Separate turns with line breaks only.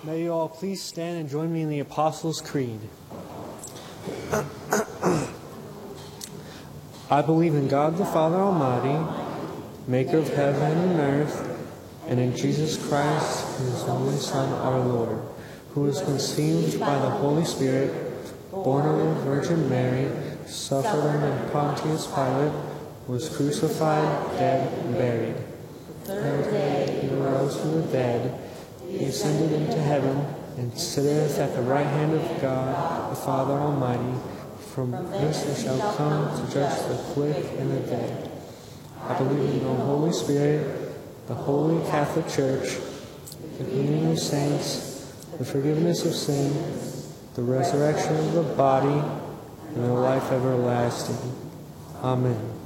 May you all please stand and join me in the Apostles' Creed. I believe in God the Father Almighty, maker of heaven and earth, and in Jesus Christ, his only Son, our Lord, who was conceived by the Holy Spirit, born of the Virgin Mary, suffered under Pontius Pilate, was crucified, dead, and buried. The third day he arose from the dead. He ascended into heaven, and sitteth at the right hand of God, the Father Almighty. From thence he shall come to judge the quick and the dead. I believe in the Holy Spirit, the Holy Catholic Church, the communion of saints, the forgiveness of sin, the resurrection of the body, and the life everlasting. Amen.